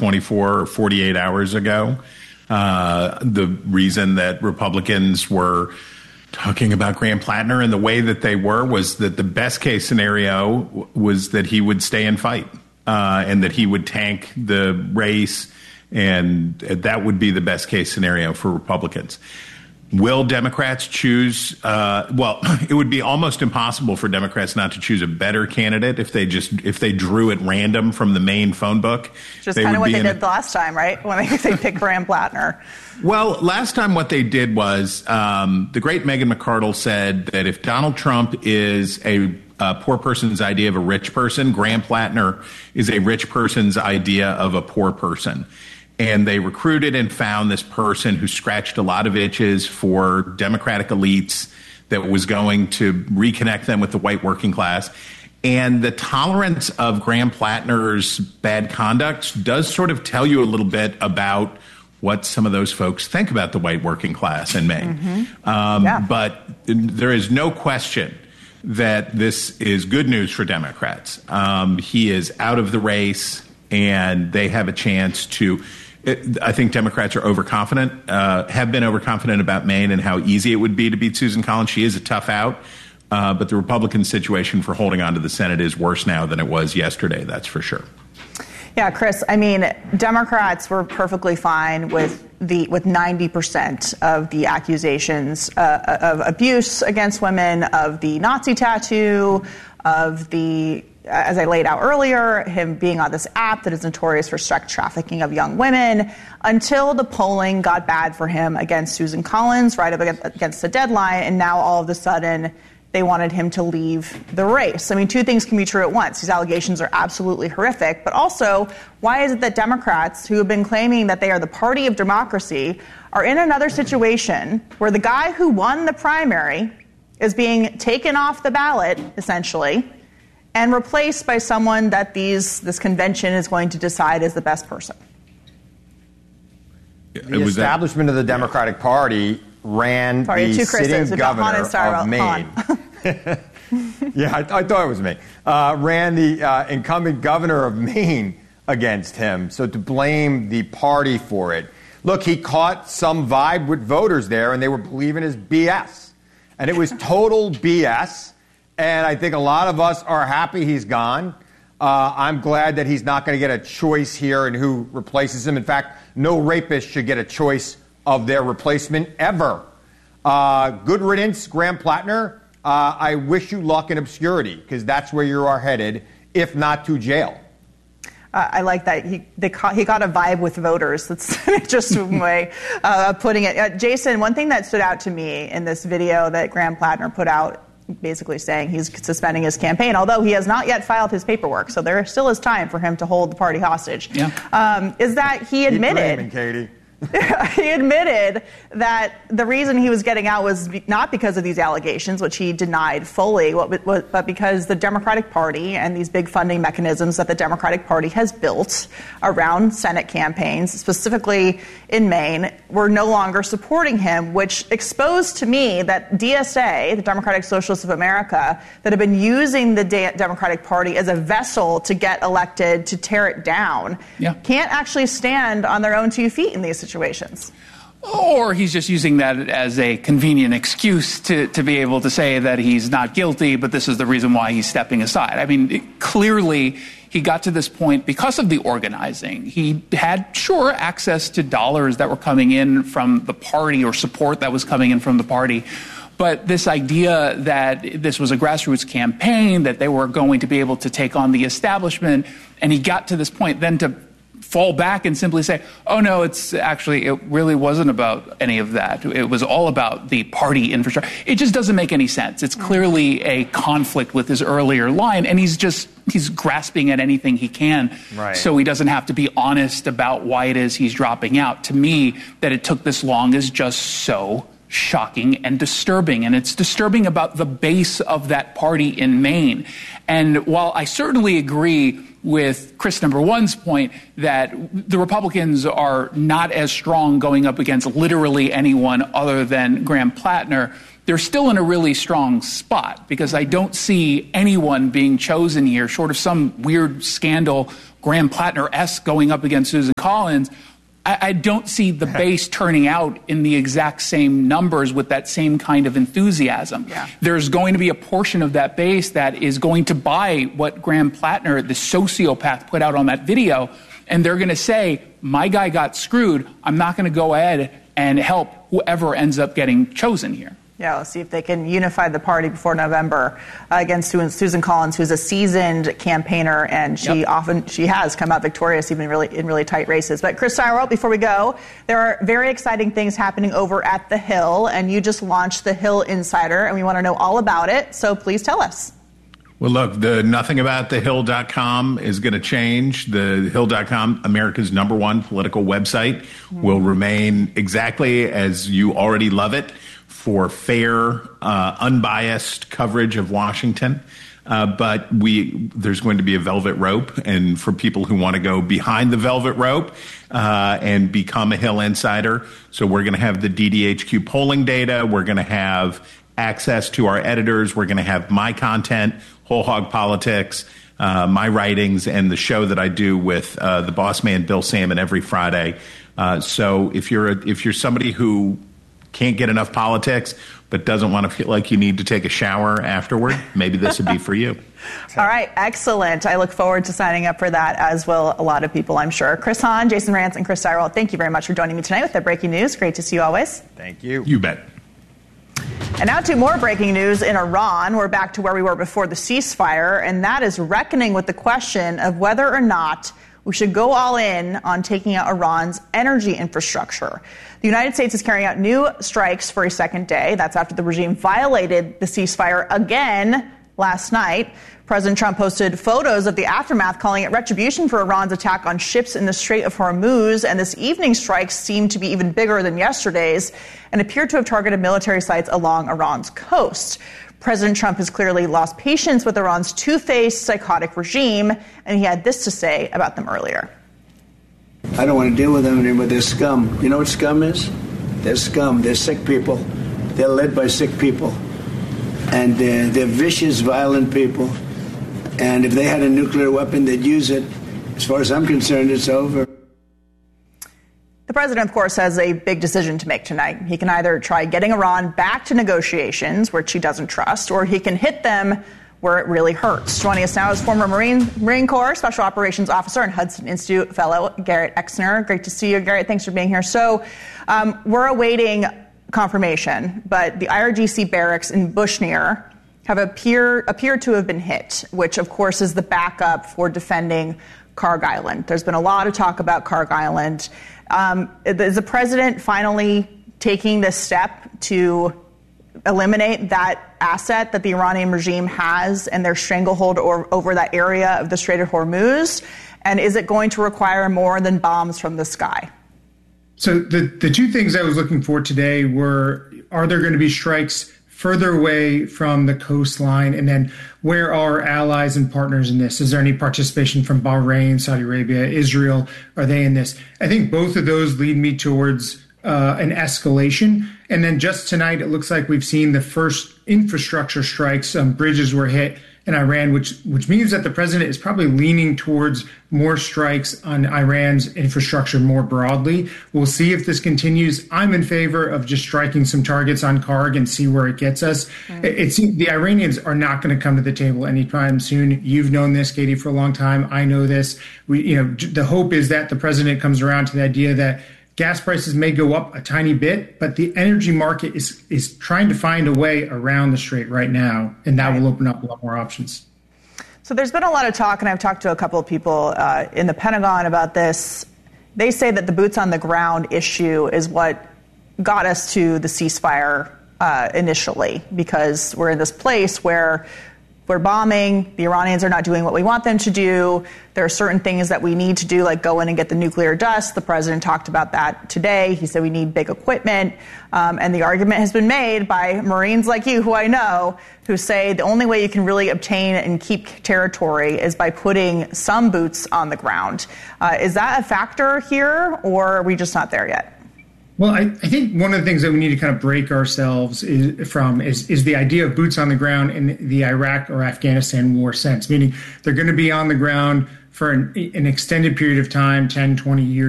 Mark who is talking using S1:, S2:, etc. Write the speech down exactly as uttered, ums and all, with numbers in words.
S1: twenty-four or forty-eight hours ago. Uh, the reason that Republicans were talking about Graham Plattner in the way that they were was that the best case scenario w- was that he would stay and fight uh, and that he would tank the race. And that would be the best case scenario for Republicans. Will Democrats choose? Uh, well, it would be almost impossible for Democrats not to choose a better candidate if they just if they drew at random from the main phone book.
S2: Just kind of what they did the last time, right? When they, they picked Graham Plattner.
S1: Well, last time what they did was um, the great Megan McArdle said that if Donald Trump is a a poor person's idea of a rich person, Graham Plattner is a rich person's idea of a poor person. And they recruited and found this person who scratched a lot of itches for Democratic elites that was going to reconnect them with the white working class. And the tolerance of Graham Plattner's bad conduct does sort of tell you a little bit about what some of those folks think about the white working class in Maine. Mm-hmm. Um, yeah. But there is no question that this is good news for Democrats. Um, he is out of the race, and they have a chance to... It, I think Democrats are overconfident, uh, have been overconfident about Maine and how easy it would be to beat Susan Collins. She is a tough out, uh, but the Republican situation for holding on to the Senate is worse now than it was yesterday, that's for sure.
S2: Yeah, Chris, I mean, Democrats were perfectly fine with the with ninety percent of the accusations uh, of abuse against women, of the Nazi tattoo, of the... as I laid out earlier, him being on this app that is notorious for sex trafficking of young women, until the polling got bad for him against Susan Collins, right up against the deadline, and now all of a sudden they wanted him to leave the race. I mean, two things can be true at once. These allegations are absolutely horrific, but also, why is it that Democrats, who have been claiming that they are the party of democracy, are in another situation where the guy who won the primary is being taken off the ballot, essentially, and replaced by someone that these this convention is going to decide is the best person?
S3: The establishment of the Democratic Party ran
S2: Sorry,
S3: the
S2: two
S3: sitting
S2: Chris's.
S3: governor
S2: of
S3: Maine. yeah, I, I thought it was me. Uh, ran the uh, incumbent governor of Maine against him. So to blame the party for it. Look, he caught some vibe with voters there, and they were believing his B S. And it was total B S. And I think a lot of us are happy he's gone. Uh, I'm glad that he's not going to get a choice here in who replaces him. In fact, no rapist should get a choice of their replacement ever. Uh, good riddance, Graham Plattner. Uh, I wish you luck in obscurity, because that's where you are headed, if not to jail.
S2: Uh, I like that. He they ca- he got a vibe with voters. That's an interesting way uh, of putting it. Uh, Jason, one thing that stood out to me in this video that Graham Plattner put out, basically saying he's suspending his campaign, although he has not yet filed his paperwork, so there still is time for him to hold the party hostage,
S3: yeah.
S2: um, is that he admitted...
S3: Keep dreaming, Katie.
S2: He admitted that the reason he was getting out was not because of these allegations, which he denied fully, but because the Democratic Party and these big funding mechanisms that the Democratic Party has built around Senate campaigns, specifically in Maine, were no longer supporting him, which exposed to me that D S A, the Democratic Socialists of America, that have been using the De- Democratic Party as a vessel to get elected, to tear it down, yeah. can't actually stand on their own two feet in these situations. Situations.
S4: Or he's just using that as a convenient excuse to, to be able to say that he's not guilty, but this is the reason why he's stepping aside. I mean, it, clearly he got to this point because of the organizing. He had, sure, access to dollars that were coming in from the party or support that was coming in from the party. But this idea that this was a grassroots campaign, that they were going to be able to take on the establishment, and he got to this point then to fall back and simply say, oh, no, it's actually, it really wasn't about any of that. It was all about the party infrastructure. It just doesn't make any sense. It's clearly a conflict with his earlier line, and he's just, he's grasping at anything he can right. so he doesn't have to be honest about why it is he's dropping out. To me, that it took this long is just so shocking and disturbing, and it's disturbing about the base of that party in Maine. And while I certainly agree with Chris number one's point that the Republicans are not as strong going up against literally anyone other than Graham Plattner, they're still in a really strong spot because I don't see anyone being chosen here short of some weird scandal, Graham Plattner-esque going up against Susan Collins. I, I don't see the base turning out in the exact same numbers with that same kind of enthusiasm.
S2: Yeah.
S4: There's going to be a portion of that base that is going to buy what Graham Plattner, the sociopath, put out on that video, and they're going to say, my guy got screwed. I'm not going to go ahead and help whoever ends up getting chosen here.
S2: Yeah, we'll see if they can unify the party before November uh, against Susan Collins, who's a seasoned campaigner, and she
S4: Yep.
S2: often she has come out victorious even really in really tight races. But Chris Stirewalt, before we go, there are very exciting things happening over at The Hill, and you just launched The Hill Insider, and we want to know all about it. So please tell us.
S1: Well, look, the nothing about the hill dot com is going to change. The hill dot com, America's number one political website, mm-hmm. will remain exactly as you already love it, for fair, uh, unbiased coverage of Washington. Uh, but we there's going to be a velvet rope, and for people who want to go behind the velvet rope uh, and become a Hill insider, so we're going to have the D D H Q polling data. We're going to have access to our editors. We're going to have my content, Whole Hog Politics, uh, my writings, and the show that I do with uh, the boss man Bill Salmon every Friday. Uh, so if you're a, if you're somebody who can't get enough politics, but doesn't want to feel like you need to take a shower afterward, maybe this would be for you.
S2: All right, excellent. I look forward to signing up for that, as will a lot of people, I'm sure. Chris Hahn, Jason Rantz, and Chris Stirewalt, thank you very much for joining me tonight with the breaking news. Great to see you always.
S3: Thank you.
S1: You bet.
S2: And now to more breaking news in Iran. We're back to where we were before the ceasefire, and that is reckoning with the question of whether or not we should go all in on taking out Iran's energy infrastructure. The United States is carrying out new strikes for a second day. That's after the regime violated the ceasefire again last night. President Trump posted photos of the aftermath, calling it retribution for Iran's attack on ships in the Strait of Hormuz. And this evening's strikes seemed to be even bigger than yesterday's and appeared to have targeted military sites along Iran's coast. President Trump has clearly lost patience with Iran's two-faced, psychotic regime, and he had this to say about them earlier.
S5: I don't want to deal with them anymore. They're scum. You know what scum is? They're scum. They're sick people. They're led by sick people. And they're, they're vicious, violent people. And if they had a nuclear weapon, they'd use it. As far as I'm concerned, it's over.
S2: The president, of course, has a big decision to make tonight. He can either try getting Iran back to negotiations, which he doesn't trust, or he can hit them where it really hurts. Joining us now is former Marine Marine Corps Special Operations Officer and Hudson Institute Fellow Garrett Exner. Great to see you, Garrett. Thanks for being here. So um, we're awaiting confirmation, but the I R G C barracks in Bushehr have appear, appeared to have been hit, which, of course, is the backup for defending Karg Island. There's been a lot of talk about Karg Island. Um, is the president finally taking this step to eliminate that asset that the Iranian regime has and their stranglehold or, over that area of the Strait of Hormuz? And is it going to require more than bombs from the sky?
S6: So the, the two things I was looking for today were, are there going to be strikes further away from the coastline? And then where are allies and partners in this? Is there any participation from Bahrain, Saudi Arabia, Israel? Are they in this? I think both of those lead me towards uh, an escalation. And then just tonight, it looks like we've seen the first infrastructure strikes. Um, bridges were hit in Iran, which which means that the president is probably leaning towards more strikes on Iran's infrastructure more broadly. We'll see if this continues. I'm in favor of just striking some targets on Karg and see where it gets us. Mm. It, it's the Iranians are not going to come to the table anytime soon. You've known this, Katie, for a long time. I know this. We, you know, the hope is that the president comes around to the idea that gas prices may go up a tiny bit, but the energy market is is trying to find a way around the strait right now, and that right. will open up a lot more options.
S2: So there's been a lot of talk, and I've talked to a couple of people uh, in the Pentagon about this. They say that the boots on the ground issue is what got us to the ceasefire uh, initially, because we're in this place where we're bombing, the Iranians are not doing what we want them to do. There are certain things that we need to do, like go in and get the nuclear dust. The president talked about that today. He said we need big equipment. Um, and the argument has been made by Marines like you, who I know, who say the only way you can really obtain and keep territory is by putting some boots on the ground. Uh, is that a factor here, or are we just not there yet?
S6: Well, I, I think one of the things that we need to kind of break ourselves is, from is, is the idea of boots on the ground in the Iraq or Afghanistan war sense, meaning they're going to be on the ground for an, an extended period of time, ten, twenty years.